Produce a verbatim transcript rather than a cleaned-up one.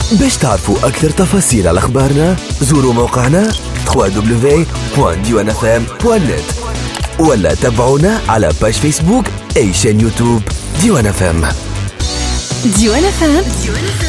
باش تعرفوا أكثر تفاصيل على أخبارنا زوروا موقعنا دبليو دبليو دبليو دوت ديوان اف ام دوت نت ولا تابعونا على باج فيسبوك أي شان يوتيوب ديوان اف ام. ديوان اف ام